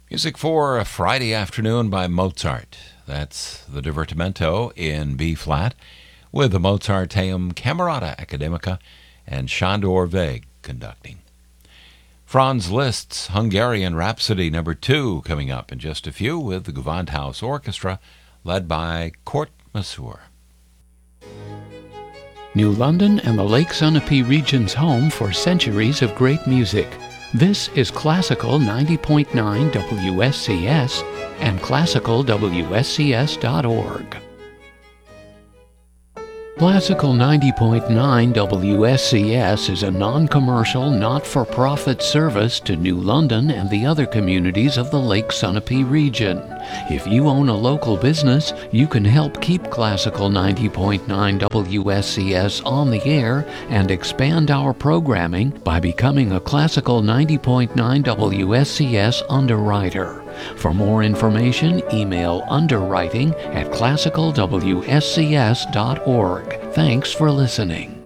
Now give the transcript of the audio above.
Music for a Friday afternoon by Mozart. That's the Divertimento in B-flat with the Mozarteum Camerata Academica and Sándor Vég conducting. Franz Liszt's Hungarian Rhapsody No. 2 coming up in just a few with the Gewandhaus Orchestra led by Kurt Masur. New London and the Lake Sunapee region's home for centuries of great music. This is Classical 90.9 WSCS and classicalwscs.org. Classical 90.9 WSCS is a non-commercial, not-for-profit service to New London and the other communities of the Lake Sunapee region. If you own a local business, you can help keep Classical 90.9 WSCS on the air and expand our programming by becoming a Classical 90.9 WSCS underwriter. For more information, email underwriting@classicalwscs.org. Thanks for listening.